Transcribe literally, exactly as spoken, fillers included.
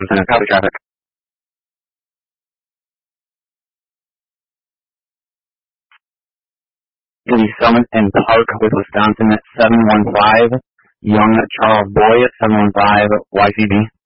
Center, copy traffic. City Summit and Park with Wisconsin at seven one five. Young Charles Boy at seven one five Y C B.